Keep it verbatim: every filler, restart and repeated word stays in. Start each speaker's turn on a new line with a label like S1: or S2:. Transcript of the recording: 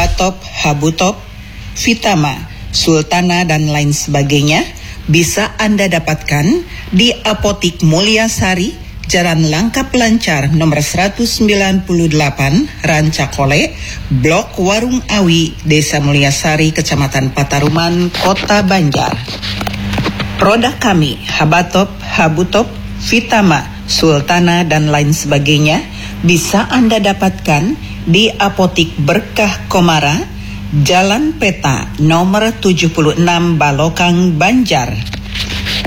S1: Habatop, Habutop, Vitama, Sultana, dan lain sebagainya bisa Anda dapatkan di Apotik Mulyasari, Jalan Langkap Lancar nomor seratus sembilan puluh delapan, Rancakole, Blok Warung Awi, Desa Mulyasari, Kecamatan Pataruman, Kota Banjar. Produk kami, Habatop, Habutop, Vitama, Sultana, dan lain sebagainya bisa Anda dapatkan di Apotik Berkah Komara, Jalan Peta nomor tujuh puluh enam, Balokang, Banjar.